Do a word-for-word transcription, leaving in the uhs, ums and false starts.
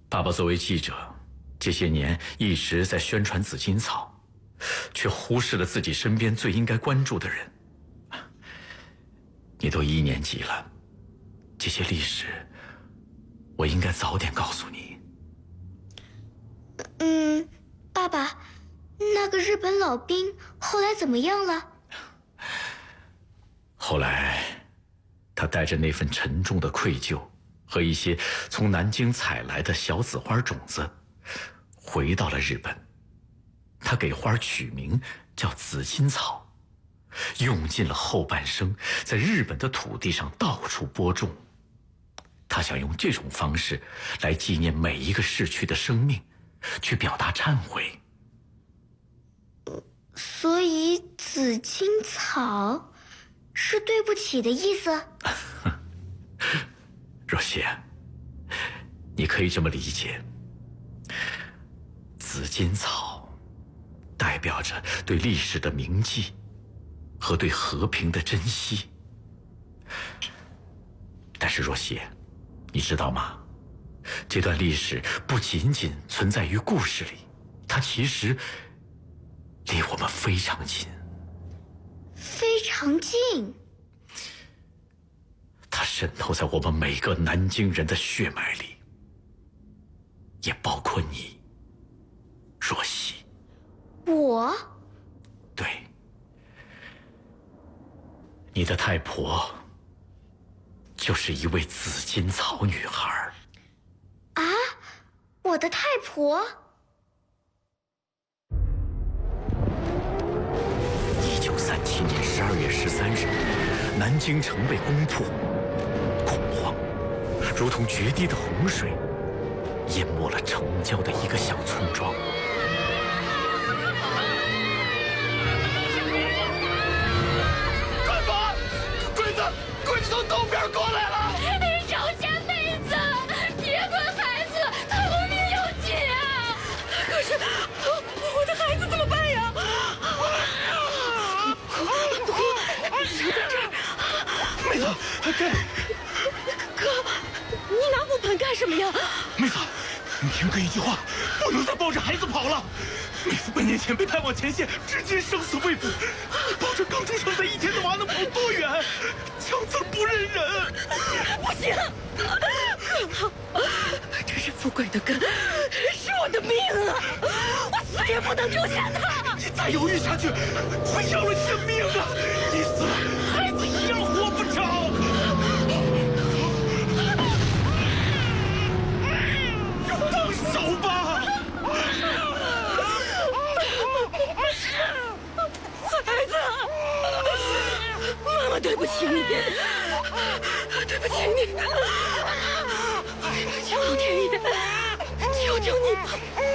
爸爸作为记者，这些年一直在宣传紫金草，却忽视了自己身边最应该关注的人。你都一年级了，这些历史我应该早点告诉你。 嗯，爸爸，那个日本老兵后来怎么样了？ 后来他带着那份沉重的愧疚和一些从南京采来的小紫花种子回到了日本。他给花取名叫紫金草，用尽了后半生在日本的土地上到处播种。他想用这种方式来纪念每一个逝去的生命，去表达忏悔。 所以紫金草是对不起的意思？ 若曦，你可以这么理解，紫金草代表着对历史的铭记和对和平的珍惜。但是若曦，你知道吗？这段历史不仅仅存在于故事里，它其实离我们非常近。 非常近。 它渗透在我们每个南京人的血脉里，也包括你，若曦。 我？ 对，你的太婆就是一位紫金草女孩。 啊，我的太婆？ 一九三七年十二月十三日，南京城被攻破，恐慌如同决堤的洪水，淹没了城郊的一个小村庄。 官房，鬼子，鬼子从东边过来了！ 赵家妹子，别管孩子，他们命要紧啊！可是我的孩子怎么办呀？不哭，人在这儿。 妹子，干！ 哥，你拿我盆干什么呀？ 妹子，你听哥一句话，不能再抱着孩子跑了。妹子半年前被派往前线，至今生死未卜。你抱着刚出生的一天的娃能跑多远？枪子不认人。 不行，哥，这是富贵的根，是我的命啊！我死也不能丢下他。 你再犹豫下去，会要了你的命啊！你死了，孩子一样活不成。放手吧！ 孩子，妈妈对不起你，对不起你，求老天爷，求求你，